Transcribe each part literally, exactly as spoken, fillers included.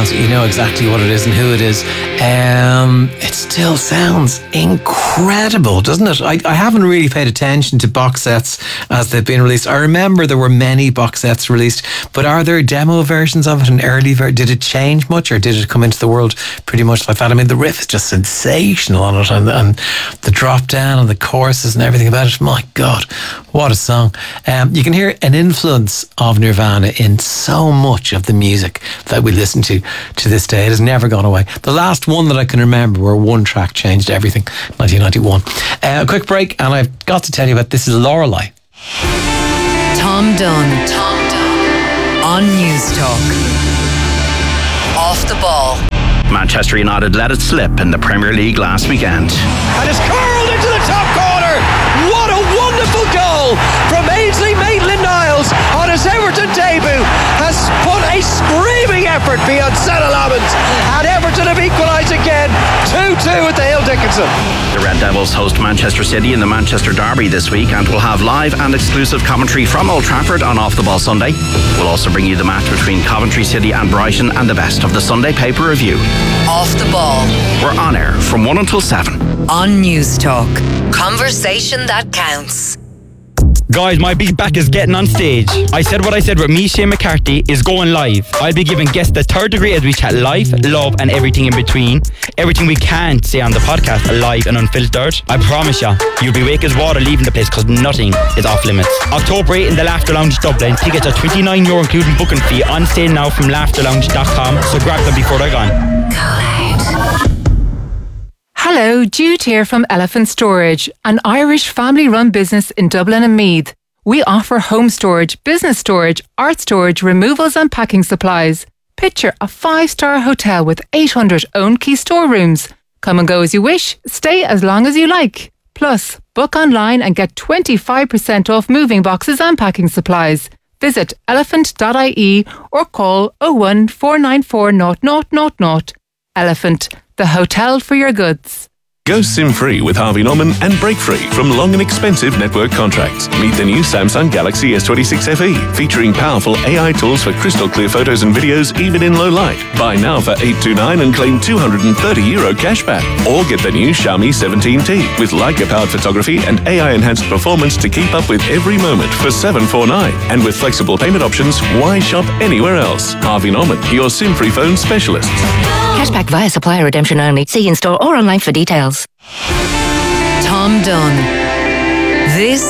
sounds, you know exactly what it is and who it is. Um, it still sounds incredible, doesn't it? I, I haven't really paid attention to box sets as they've been released. I remember there were many box sets released, but are there demo versions of it, an early version? Did it change much, or did it come into the world pretty much like that? I mean, the riff is just sensational on it, and, and the drop down and the choruses and everything about it. My God, what a song. Um, you can hear an influence of Nirvana in so much of the music that we listen to to this day. It has never gone away. The last one that I can remember where one track changed everything, nineteen ninety-one. Uh, a quick break, and I've got to tell you about This Is Lorelei. Tom Dunn. Tom Dunn. On News Talk. Off the ball. Manchester United let it slip in the Premier League last weekend. And it's curled into the top corner. What a wonderful goal from Ainsley Maitland-Niles on his Everton debut. Has put a screaming effort beyond Sarah Lamont. And Everton have equalised again. two two at the Hill Dickinson. The Red Devils host Manchester City in the Manchester Derby this week and will have live and exclusive commentary from Old Trafford on Off the Ball Sunday. We'll also bring you the match between Coventry City and Brighton and the best of the Sunday paper review. Off the ball. We're on air from one until seven. On News Talk. Conversation that counts. Guys, my big back is getting on stage. I said what I said with me, Shane McCarthy, is going live. I'll be giving guests the third degree as we chat life, love and everything in between. Everything we can't say on the podcast, live and unfiltered. I promise you, you'll be wake as water leaving the place because nothing is off limits. October eighth in the Laughter Lounge Dublin. Tickets are twenty-nine euro including booking fee. On sale now from laughter lounge dot com, so grab them before they're gone. Hello, Jude here from Elephant Storage, an Irish family-run business in Dublin and Meath. We offer home storage, business storage, art storage, removals and packing supplies. Picture a five-star hotel with eight hundred own key storerooms. Come and go as you wish, stay as long as you like. Plus, book online and get twenty-five percent off moving boxes and packing supplies. Visit elephant dot I E or call oh one four nine four zero zero zero zero. Elephant, the hotel for your goods. Go SIM-free with Harvey Norman and break free from long and expensive network contracts. Meet the new Samsung Galaxy S twenty-six F E, featuring powerful A I tools for crystal clear photos and videos even in low light. Buy now for eight twenty-nine and claim two hundred thirty euro cashback. Or get the new Xiaomi seventeen T with Leica-powered photography and A I-enhanced performance to keep up with every moment for seven forty-nine. And with flexible payment options, why shop anywhere else? Harvey Norman, your SIM-free phone specialists. Cashback via supplier redemption only. See in-store or online for details. Tom Dunn. This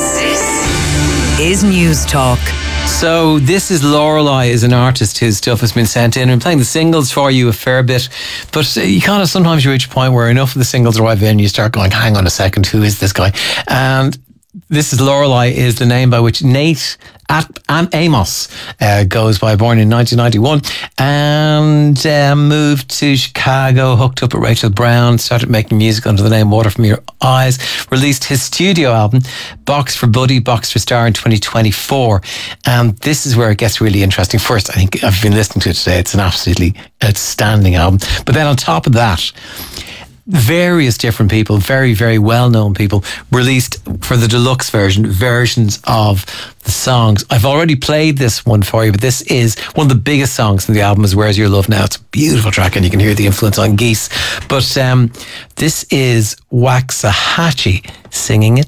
is News Talk. So This Is Lorelei is an artist whose stuff has been sent in. I'm playing the singles for you a fair bit, but you kind of sometimes you reach a point where enough of the singles arrive in, you start going, hang on a second, who is this guy? And This Is Lorelei is the name by which Nate at Am- Amos uh, goes by, born in nineteen ninety-one, and uh, moved to Chicago, hooked up with Rachel Brown, started making music under the name Water From Your Eyes, released his studio album Box for Buddy, Box for Star in twenty twenty-four. And this is where it gets really interesting. First, I think I've been listening to it today. It's an absolutely outstanding album. But then on top of that, various different people, very, very well-known people, released for the deluxe version, versions of the songs. I've already played this one for you, but this is one of the biggest songs in the album is Where's Your Love Now? It's a beautiful track and you can hear the influence on Geese. But um, this is Waxahachie singing it.